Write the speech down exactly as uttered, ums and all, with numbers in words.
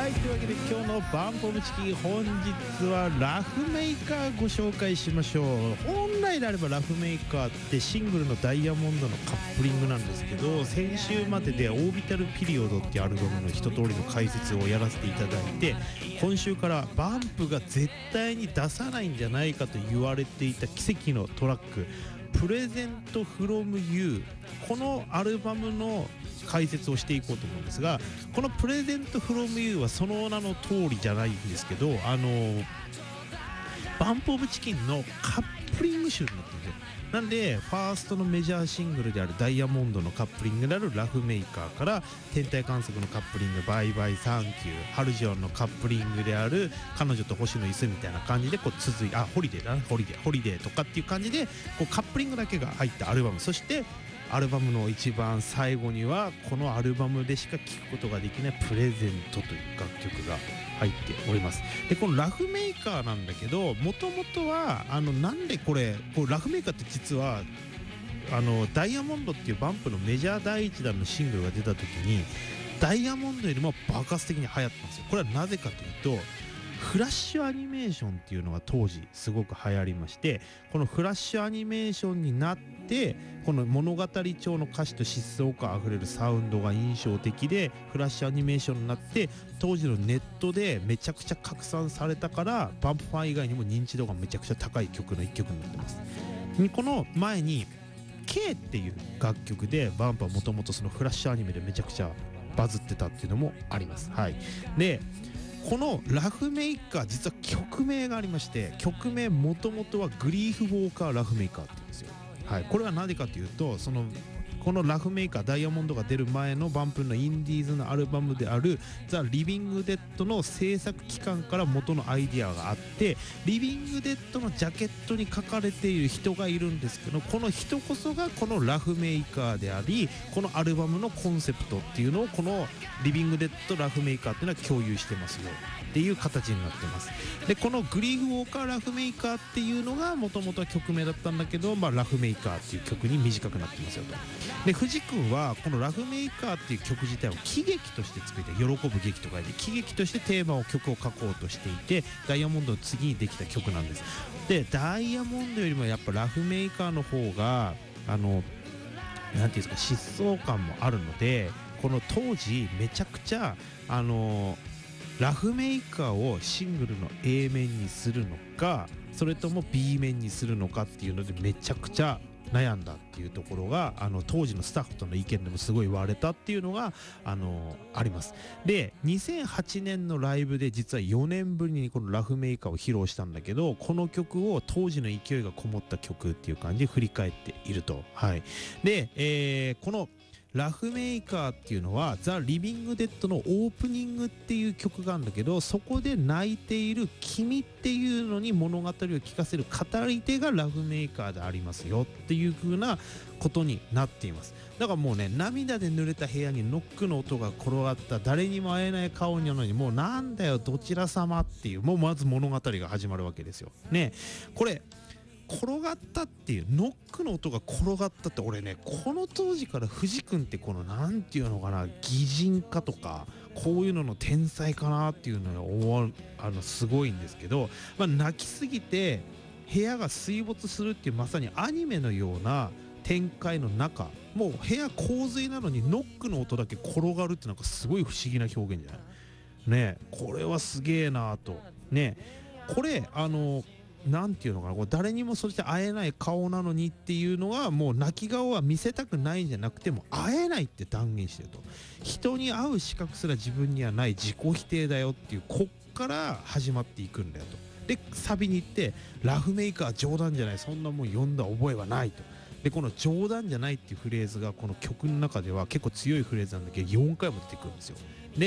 はい、というわけで今日のバンプオブチキン、本日はラフメーカーご紹介しましょう。本来であればラフメーカーってシングルのダイヤモンドのカップリングなんですけど、先週まででオービタルピリオドっていうアルバムの一通りの解説をやらせていただいて、今週からバンプが絶対に出さないんじゃないかと言われていた奇跡のトラック、プレゼントフロムユー、このアルバムの解説をしていこうと思うんですが、このプレゼントフロムユーはその名の通りじゃないんですけど、あのバンプオブチキンのカップリング集になってるんですよ。なんでファーストのメジャーシングルであるダイヤモンドのカップリングであるラフメーカーから、天体観測のカップリングバイバイサンキュー、ハルジオンのカップリングである彼女と星の椅子みたいな感じでこう続いて、あホリデーだなホリデーホリデーとかっていう感じでこうカップリングだけが入ったアルバム、そしてアルバムの一番最後にはこのアルバムでしか聴くことができないプレゼントという楽曲が入っております。でこのラフメーカーなんだけど、もともとはあのなんでこれこうラフメーカーって実はあのダイヤモンドっていうバンプのメジャー第一弾のシングルが出た時にダイヤモンドよりも爆発的に流行ったんですよ。これはなぜかというと、フラッシュアニメーションっていうのが当時すごく流行りまして、このフラッシュアニメーションになってこの物語調の歌詞と疾走感あふれるサウンドが印象的でフラッシュアニメーションになって、当時のネットでめちゃくちゃ拡散されたから、バンプファン以外にも認知度がめちゃくちゃ高い曲の一曲になってます。この前に K っていう楽曲でバンプはもともとそのフラッシュアニメでめちゃくちゃバズってたっていうのもあります。はい。でこのラフメーカー、実は曲名がありまして、曲名もともとはグリーフウォーカーラフメーカーって言うんですよ。はい、これはなぜかというと、そのこのラフメーカーダイヤモンドが出る前のバンプのインディーズのアルバムであるザ・リビングデッドの制作期間から元のアイディアがあって、リビングデッドのジャケットに書かれている人がいるんですけど、この人こそがこのラフメーカーであり、このアルバムのコンセプトっていうのをこのリビングデッドラフメーカーっていうのは共有してますよっていう形になってます。でこのグリーフウォーカーラフメーカーっていうのがもともとは曲名だったんだけど、まあ、ラフメーカーっていう曲に短くなってますよと。で藤君はこのラフメーカーっていう曲自体を喜劇として作って喜ぶ劇とかで喜劇としてテーマを曲を書こうとしていて、ダイヤモンドの次にできた曲なんです。でダイヤモンドよりもやっぱラフメーカーの方があのなんていうんですか、疾走感もあるので、この当時めちゃくちゃあのラフメーカーをシングルの A 面にするのかそれとも B 面にするのかっていうのでめちゃくちゃ悩んだっていうところがあの当時のスタッフとの意見でもすごい言われたっていうのがあのあります。でにせんはちねんのライブで実はよねんぶりにこのラフメーカーを披露したんだけど、この曲を当時の勢いがこもった曲っていう感じで振り返っていると。はい。で、えー、このラフメーカーっていうのはザ・リビングデッドのオープニングっていう曲があるんだけど、そこで泣いている君っていうのに物語を聞かせる語り手がラフメーカーでありますよっていう風なことになっています。だからもうね、涙で濡れた部屋にノックの音が転がった、誰にも会えない顔なのにもうなんだよどちら様っていう、もうまず物語が始まるわけですよね。これ転がったっていうノックの音が転がったって、俺ねこの当時から藤君ってこのなんていうのかな、擬人化とかこういうのの天才かなっていうのを思う、あのすごいんですけど、まあ、泣きすぎて部屋が水没するっていうまさにアニメのような展開の中、もう部屋洪水なのにノックの音だけ転がるってなんかすごい不思議な表現じゃないね。これはすげえなーとね。これあのなんていうのかな、これ誰にもそして会えない顔なのにっていうのはもう泣き顔は見せたくないんじゃなくて、も会えないって断言してると、人に会う資格すら自分にはない自己否定だよっていう、こっから始まっていくんだよと。でサビに行ってラフメーカー冗談じゃない、そんなもん読んだ覚えはないと。でこの冗談じゃないっていうフレーズがこの曲の中では結構強いフレーズなんだけどよんかいも出てくるんですよ。